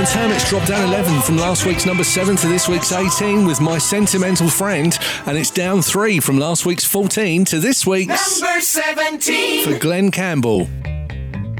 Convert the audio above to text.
Terence Hermit's dropped down 11 from last week's number 7 to this week's 18 with My Sentimental Friend, and it's down 3 from last week's 14 to this week's number 17 for Glenn Campbell.